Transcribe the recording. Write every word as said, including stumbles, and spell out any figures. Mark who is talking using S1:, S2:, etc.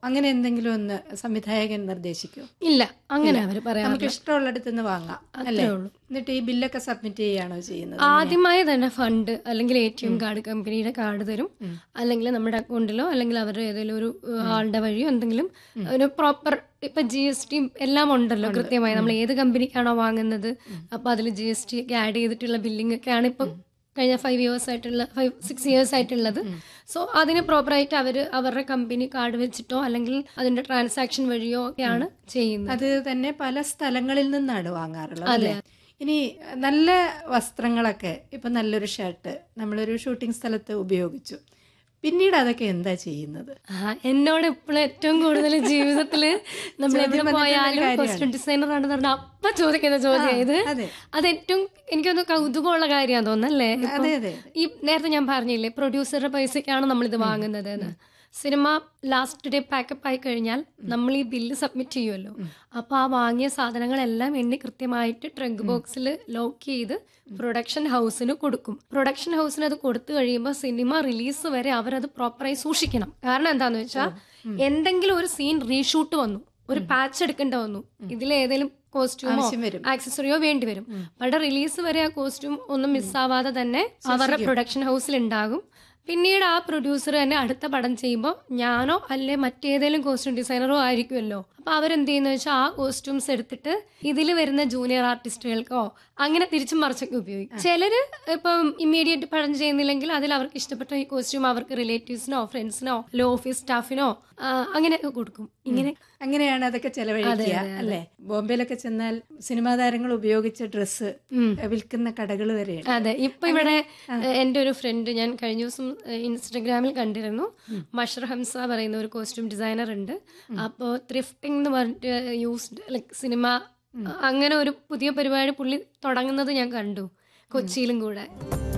S1: അങ്ങനെ എന്തെങ്കിലും ഒന്ന് സംവിധായകൻ നിർദ്ദേശിക്കോ?
S2: ഇല്ല, അങ്ങനെ അവർ പറയാം.
S1: നമുക്ക് ഇഷ്ടമുള്ളിടത്ത് നിന്ന് വാങ്ങാം അല്ലേ? എന്നിട്ട് ഈ ബില്ലൊക്കെ സബ്മിറ്റ് ചെയ്യുകയാണോ ചെയ്യുന്നത്?
S2: ആദ്യമായി തന്നെ ഫണ്ട് അല്ലെങ്കിൽ എ ടി എം കാർഡ്, കമ്പനിയുടെ കാർഡ് തരും, അല്ലെങ്കിൽ നമ്മുടെ അക്കൗണ്ടിലോ അല്ലെങ്കിൽ അവരുടെ ഏതെങ്കിലും ഒരു ആളുടെ വഴിയോ എന്തെങ്കിലും ഒരു പ്രോപ്പർ, ഇപ്പൊ ജി എസ് ടി എല്ലാം ഉണ്ടല്ലോ കൃത്യമായി. നമ്മൾ ഏത് കമ്പനിക്കാണോ വാങ്ങുന്നത് അപ്പൊ അതിൽ ജി എസ് ടി ഒക്കെ ആഡ് ചെയ്തിട്ടുള്ള ബില്ലിംഗ് ഒക്കെയാണ് ഇപ്പൊ കഴിഞ്ഞ ഫൈവ് ഇയേഴ്സ് ആയിട്ടുള്ള ഫൈവ് സിക്സ് ഇയേഴ്സ് ആയിട്ടുള്ളത്. സോ അതിന് പ്രോപ്പറായിട്ട് അവർ അവരുടെ കമ്പനി കാർഡ് വെച്ചിട്ടോ അല്ലെങ്കിൽ അതിന്റെ ട്രാൻസാക്ഷൻ വഴിയോ ഒക്കെയാണ് ചെയ്യുന്നത്.
S1: അത് തന്നെ പല സ്ഥലങ്ങളിൽ നിന്നാണ് വാങ്ങാറുള്ളത് അല്ലേ? ഇനി നല്ല വസ്ത്രങ്ങളൊക്കെ, ഇപ്പൊ നല്ലൊരു ഷർട്ട് നമ്മളൊരു ഷൂട്ടിംഗ് സ്ഥലത്ത് ഉപയോഗിച്ചു, പിന്നീട് അതൊക്കെ എന്താ ചെയ്യുന്നത്?
S2: എന്നോട് ഇപ്പോഴും ഏറ്റവും കൂടുതൽ ജീവിതത്തില് നമ്മൾ എവിടെ പോയാലും കോസ്റ്റ്യൂം ഡിസൈനർ ആണെന്ന് പറഞ്ഞാൽ അപ്പൊ ചോദിക്കുന്ന ചോദ്യം ഇത്. അത് ഏറ്റവും എനിക്കൊന്ന് കൗതുകമുള്ള കാര്യമാണെന്ന് തോന്നുന്നല്ലേ. ഈ നേരത്തെ ഞാൻ പറഞ്ഞില്ലേ പ്രൊഡ്യൂസറുടെ പൈസക്കാണ് നമ്മളിത് വാങ്ങുന്നത് എന്ന്. സിനിമ ലാസ്റ്റ് ഡേ പാക്കപ്പ് ആയി കഴിഞ്ഞാൽ നമ്മൾ ഈ ബില്ല് സബ്മിറ്റ് ചെയ്യുമല്ലോ. അപ്പൊ ആ വാങ്ങിയ സാധനങ്ങളെല്ലാം എണ്ണി കൃത്യമായിട്ട് ട്രങ്ക് ബോക്സിൽ ലോക്ക് ചെയ്ത് പ്രൊഡക്ഷൻ ഹൗസിന് കൊടുക്കും. പ്രൊഡക്ഷൻ ഹൗസിന് അത് കൊടുത്തു കഴിയുമ്പോൾ സിനിമ റിലീസ് വരെ അവരത് പ്രോപ്പറായി സൂക്ഷിക്കണം. കാരണം എന്താന്ന് വെച്ചാൽ എന്തെങ്കിലും ഒരു സീൻ റീഷൂട്ട് വന്നു, ഒരു പാച്ച് എടുക്കേണ്ട വന്നു, ഇതിലേതെങ്കിലും കോസ്റ്റ്യൂമോ ആക്സസറിയോ വേണ്ടി വരും. അവിടെ റിലീസ് വരെ ആ കോസ്റ്റ്യൂം ഒന്നും മിസ്സാവാതെ തന്നെ അവരുടെ പ്രൊഡക്ഷൻ ഹൗസിൽ ഉണ്ടാകും. പിന്നീട് ആ പ്രൊഡ്യൂസർ തന്നെ അടുത്ത പടം ചെയ്യുമ്പോൾ ഞാനോ അല്ലെ മറ്റേതെങ്കിലും കോസ്റ്റ്യൂം ഡിസൈനറോ ആയിരിക്കുമല്ലോ. അപ്പൊ അവരെന്ത് ചെയ്യുന്ന വെച്ചാൽ ആ കോസ്റ്റ്യൂംസ് എടുത്തിട്ട് ഇതിൽ വരുന്ന ജൂനിയർ ആർട്ടിസ്റ്റുകൾക്കോ അങ്ങനെ തിരിച്ചും മറിച്ചൊക്കെ ഉപയോഗിക്കും. ചിലര് ഇപ്പം ഇമ്മീഡിയറ്റ് പടം ചെയ്യുന്നില്ലെങ്കിൽ അതിൽ അവർക്ക് ഇഷ്ടപ്പെട്ട ഈ കോസ്റ്റ്യൂം അവർക്ക് റിലേറ്റീവ്സിനോ ഫ്രണ്ട്സിനോ അല്ലെ ഓഫീസ് സ്റ്റാഫിനോ അങ്ങനെ കൊടുക്കും. ഇങ്ങനെ
S1: അങ്ങനെയാണ് അതൊക്കെ ചെലവഴിക്കുക അല്ലേ? ബോംബെയിലൊക്കെ ചെന്നാൽ സിനിമാ താരങ്ങൾ ഉപയോഗിച്ച ഡ്രസ്സ് വിൽക്കുന്ന കടകൾ വരെ.
S2: അതെ, ഇപ്പൊ ഇവിടെ എന്റെ ഒരു ഫ്രണ്ട് ഞാൻ കഴിഞ്ഞ ദിവസം ഇൻസ്റ്റഗ്രാമിൽ കണ്ടിരുന്നു. മഷർ ഹംസ പറയുന്ന ഒരു കോസ്റ്റ്യൂം ഡിസൈനർ ഉണ്ട്. അപ്പോൾ ത്രിഫ്റ്റിംഗ് എന്ന് പറഞ്ഞിട്ട് യൂസ്ഡ് ലൈക് സിനിമ അങ്ങനെ ഒരു പുതിയ പരിപാടി പുള്ളി തുടങ്ങുന്നത് ഞാൻ കണ്ടു, കൊച്ചിയിലും കൂടെ.